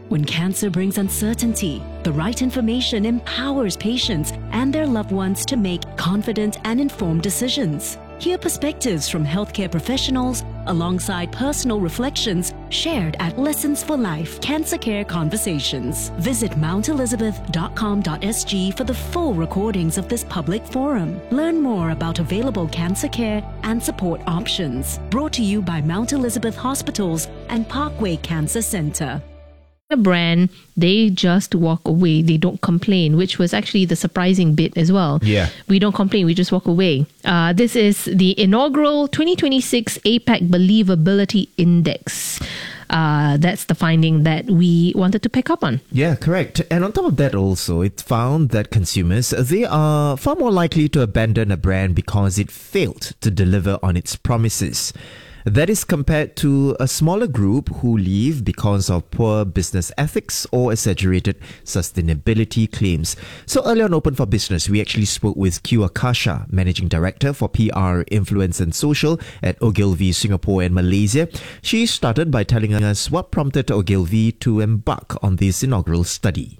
When cancer brings uncertainty, the right information empowers patients and their loved ones to make confident and informed decisions. Hear perspectives from healthcare professionals alongside personal reflections shared at Lessons for Life Cancer Care Conversations. Visit mountelizabeth.com.sg for the full recordings of this public forum. Learn more about available cancer care and support options. Brought to you by Mount Elizabeth Hospitals and Parkway Cancer Centre. A brand, they just walk away. They don't complain, which was actually the surprising bit as well. Yeah. We don't complain, we just walk away. This is the inaugural 2026 APAC Believability Index. That's the finding that we wanted to pick up on. Yeah, correct. And on top of that also, it found that consumers, they are far more likely to abandon a brand because it failed to deliver on its promises. That is compared to a smaller group who leave because of poor business ethics or exaggerated sustainability claims. So earlier on Open for Business, we actually spoke with Q Akasha, Managing Director for PR, Influence and Social at Ogilvy Singapore and Malaysia. She started by telling us what prompted Ogilvy to embark on this inaugural study.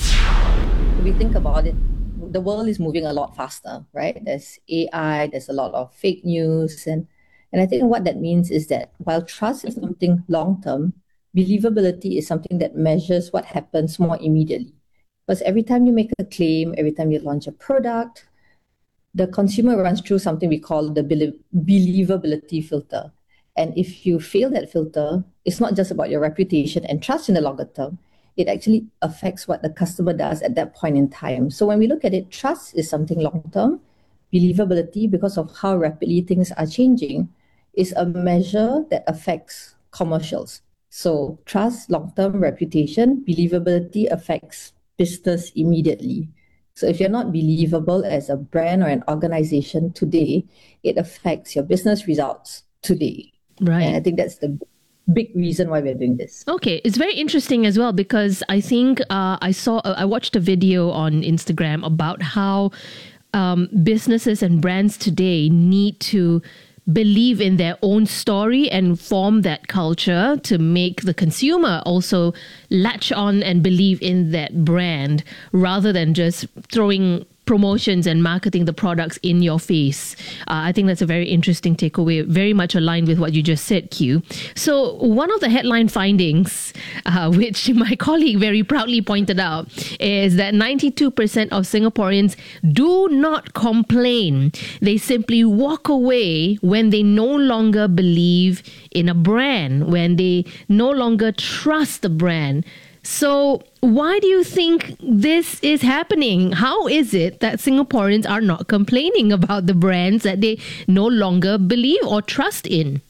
If we think about it, the world is moving a lot faster, right? There's AI, there's a lot of fake news, and I think what that means is that while trust is something long-term, believability is something that measures what happens more immediately. Because every time you make a claim, every time you launch a product, the consumer runs through something we call the believability filter. And if you fail that filter, it's not just about your reputation and trust in the longer term. It actually affects what the customer does at that point in time. So when we look at it, trust is something long-term. Believability, because of how rapidly things are changing, is a measure that affects commercials. So trust, long-term reputation, believability affects business immediately. So if you're not believable as a brand or an organization today, it affects your business results today. Right. And I think that's the big reason why we're doing this. Okay, it's very interesting as well because I think I watched a video on Instagram about how businesses and brands today need to believe in their own story and form that culture to make the consumer also latch on and believe in that brand rather than just throwing promotions and marketing the products in your face. I think that's a very interesting takeaway, very much aligned with what you just said, Q. So one of the headline findings, which my colleague very proudly pointed out, is that 92% of Singaporeans do not complain. They simply walk away when they no longer believe in a brand, when they no longer trust the brand. So why do you think this is happening? How is it that Singaporeans are not complaining about the brands that they no longer believe or trust in?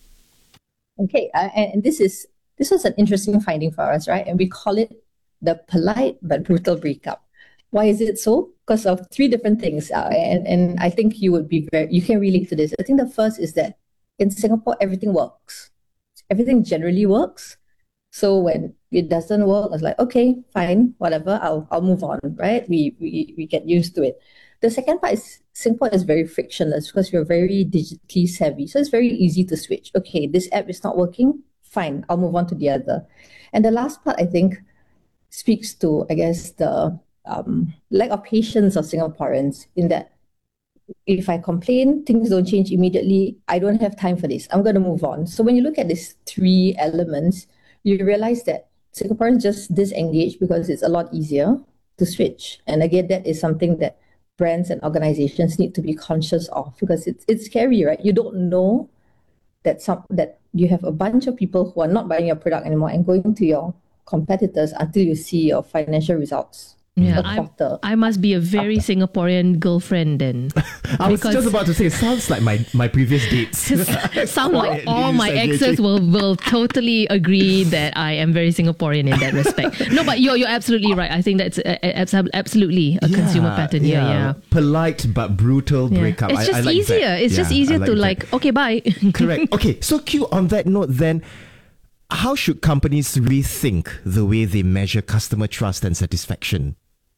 Okay, and this was an interesting finding for us, right? And we call it the polite but brutal breakup. Why is it so? Because of three different things, and I think you can relate to this. I think the first is that in Singapore everything works, everything generally works. So when it doesn't work, it's like, okay, fine, whatever, I'll move on, right? We get used to it. The second part is Singapore is very frictionless because we're very digitally savvy. So it's very easy to switch. Okay, this app is not working, fine, I'll move on to the other. And the last part, I think, speaks to, I guess, the lack of patience of Singaporeans in that if I complain, things don't change immediately, I don't have time for this, I'm going to move on. So when you look at these three elements, you realize that Singaporeans just disengage because it's a lot easier to switch. And again, that is something that brands and organizations need to be conscious of because it's scary, right? You don't know that you have a bunch of people who are not buying your product anymore and going to your competitors until you see your financial results. Yeah, I must be a very Singaporean girlfriend then. I was just about to say, it sounds like my previous dates. Sound like all my exes will totally agree that I am very Singaporean in that respect. No, but you're absolutely right. I think that's absolutely a consumer pattern here. Yeah. Polite but brutal breakup. It's just I like easier. That. It's just easier to like, okay, bye. Correct. Okay, so Q, on that note then, how should companies rethink the way they measure customer trust and satisfaction?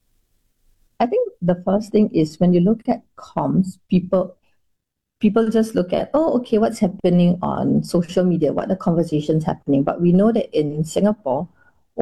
I think the first thing is when you look at comms, people just look at, oh, okay, what's happening on social media? What are the conversations happening? But we know that in Singapore,